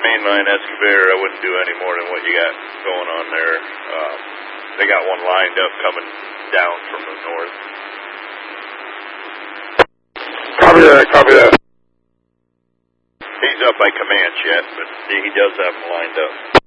mainline excavator, I wouldn't do any more than what you got going on there. They got one lined up coming down from the north. Copy that. He's up by Comanche yet, but he does have them lined up.